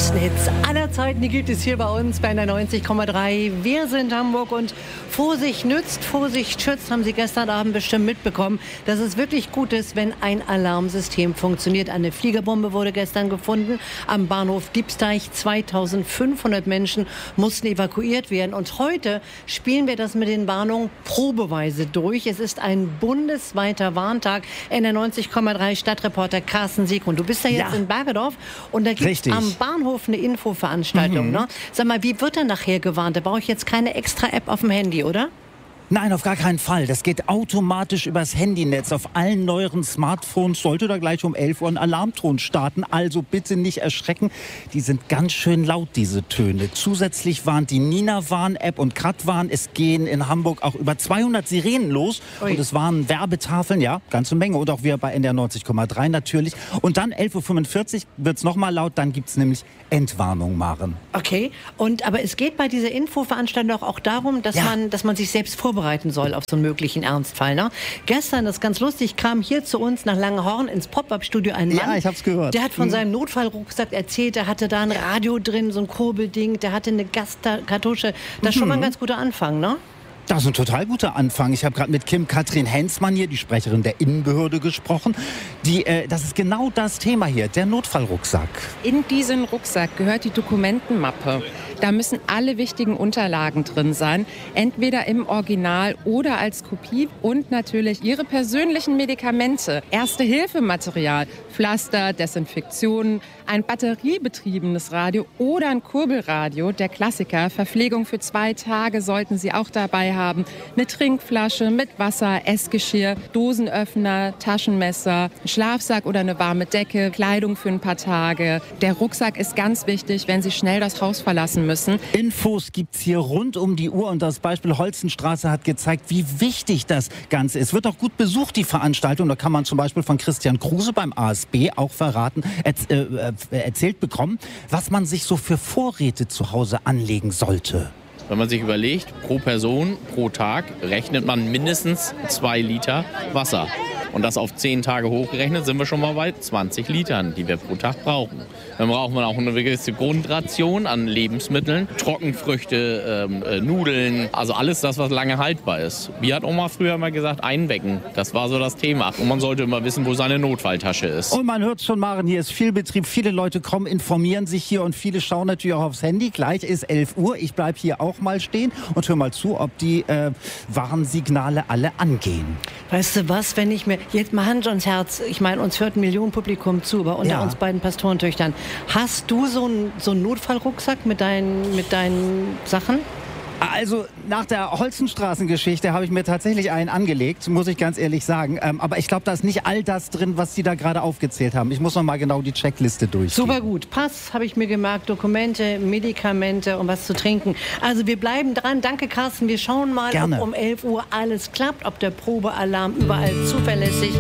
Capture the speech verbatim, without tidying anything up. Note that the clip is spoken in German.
größten Hits aller Zeiten, die gibt es hier bei uns bei der neunzig Komma drei. Wir sind Hamburg und Vorsicht nützt, Vorsicht schützt, haben Sie gestern Abend bestimmt mitbekommen, dass es wirklich gut ist, wenn ein Alarmsystem funktioniert. Eine Fliegerbombe wurde gestern gefunden am Bahnhof Diebsteich. zweitausendfünfhundert Menschen mussten evakuiert werden. Und heute spielen wir das mit den Warnungen probeweise durch. Es ist ein bundesweiter Warntag. In der neunzig Komma drei Stadtreporter Carsten Siegmund. Du bist ja jetzt ja. in Bergedorf und da gibt es am Bahnhof eine Infoveranstaltung. Mhm. Ne? Sag mal, wie wird denn nachher gewarnt? Da brauche ich jetzt keine extra App auf dem Handy, oder? Nein, auf gar keinen Fall. Das geht automatisch übers Handynetz. Auf allen neueren Smartphones sollte da gleich um elf Uhr ein Alarmton starten. Also bitte nicht erschrecken. Die sind ganz schön laut, diese Töne. Zusätzlich warnt die Nina-Warn-App und Kat-Warn. Es gehen in Hamburg auch über zweihundert Sirenen los. Ui. Und es waren Werbetafeln, ja, ganze Menge. Und auch wir bei N D R neunzig Komma drei natürlich. Und dann elf Uhr fünfundvierzig wird es nochmal laut. Dann gibt es nämlich Entwarnung, Maren. Okay, und aber es geht bei dieser Infoveranstaltung auch darum, dass, ja. man, dass man sich selbst vorbereitet bereiten soll auf so einen möglichen Ernstfall. Ne? Gestern, das ist ganz lustig, kam hier zu uns nach Langenhorn ins Pop-Up-Studio ein Mann. Ja, ich hab's gehört. Der hat von mhm. seinem Notfallrucksack erzählt, der hatte da ein Radio drin, so ein Kurbelding, der hatte eine Gaskartusche. Das ist mhm. schon mal ein ganz guter Anfang, ne? Das ist ein total guter Anfang. Ich habe gerade mit Kim-Katrin Hensmann hier, die Sprecherin der Innenbehörde, gesprochen. Die, äh, das ist genau das Thema hier, der Notfallrucksack. In diesen Rucksack gehört die Dokumentenmappe. Da müssen alle wichtigen Unterlagen drin sein, entweder im Original oder als Kopie und natürlich Ihre persönlichen Medikamente, Erste-Hilfe-Material, Pflaster, Desinfektionen, ein batteriebetriebenes Radio oder ein Kurbelradio, der Klassiker. Verpflegung für zwei Tage sollten Sie auch dabei haben. Eine Trinkflasche mit Wasser, Essgeschirr, Dosenöffner, Taschenmesser, ein Schlafsack oder eine warme Decke, Kleidung für ein paar Tage. Der Rucksack ist ganz wichtig, wenn Sie schnell das Haus verlassen müssen. Müssen. Infos gibt es hier rund um die Uhr und das Beispiel Holzenstraße hat gezeigt, wie wichtig das Ganze ist. Wird auch gut besucht, die Veranstaltung. Da kann man zum Beispiel von Christian Kruse beim A S B auch verraten, erz äh, erzählt bekommen, was man sich so für Vorräte zu Hause anlegen sollte. Wenn man sich überlegt, pro Person, pro Tag rechnet man mindestens zwei Liter Wasser. Und das auf zehn Tage hochgerechnet sind wir schon mal bei zwanzig Litern, die wir pro Tag brauchen. Dann braucht man auch eine gewisse Grundration an Lebensmitteln, Trockenfrüchte, ähm, äh, Nudeln, also alles das, was lange haltbar ist. Wie hat Oma früher mal gesagt, einwecken, das war so das Thema. Und man sollte immer wissen, wo seine Notfalltasche ist. Und man hört schon, Maren, hier ist viel Betrieb, viele Leute kommen, informieren sich hier und viele schauen natürlich auch aufs Handy. Gleich ist elf Uhr, ich bleibe hier auch mal stehen und hör mal zu, ob die äh, Warnsignale alle angehen. Weißt du was, wenn ich mir, jetzt mal Hand ans Herz, ich meine, uns hört ein Millionenpublikum zu, aber unter ja. uns beiden Pastorentöchtern. Hast du so einen so einen Notfallrucksack mit deinen, mit deinen Sachen? Also nach der Holzenstraßengeschichte habe ich mir tatsächlich einen angelegt, muss ich ganz ehrlich sagen. Ähm, aber ich glaube, da ist nicht all das drin, was Sie da gerade aufgezählt haben. Ich muss noch mal genau die Checkliste durchgehen. Super gut. Pass habe ich mir gemerkt, Dokumente, Medikamente und was zu trinken. Also wir bleiben dran. Danke, Carsten. Wir schauen mal, Gerne. ob um elf Uhr alles klappt, ob der Probealarm überall zuverlässig